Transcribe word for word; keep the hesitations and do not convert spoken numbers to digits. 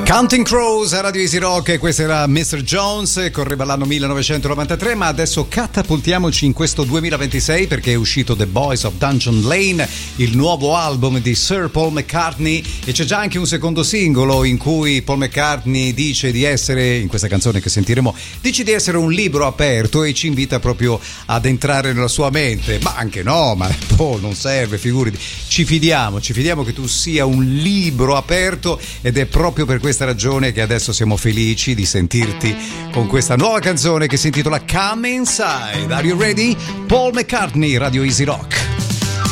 Counting Crows a Radio Easy Rock, questo era mister Jones, correva l'anno millenovecentonovantatré, ma adesso catapultiamoci in questo duemilaventisei perché è uscito The Boys of Dungeon Lane, il nuovo album di Sir Paul McCartney, e c'è già anche un secondo singolo in cui Paul McCartney dice di essere, in questa canzone che sentiremo, dice di essere un libro aperto e ci invita proprio ad entrare nella sua mente. Ma anche no, ma Paul non serve, figurati, ci fidiamo, ci fidiamo che tu sia un libro aperto, ed è proprio per questa ragione che adesso siamo felici di sentirti con questa nuova canzone che si intitola Come Inside. Are you ready? Paul McCartney, Radio Easy Rock.